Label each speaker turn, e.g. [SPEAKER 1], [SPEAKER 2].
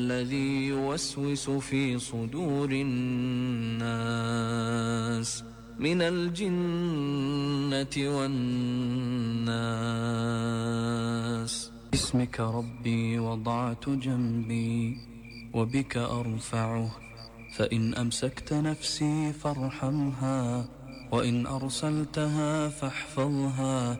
[SPEAKER 1] الذي يوسوس في صدور الناس من الجنة والناس. باسمك ربي وضعت جنبي وبك أرفعه، فإن أمسكت نفسي فارحمها، وإن أرسلتها فاحفظها،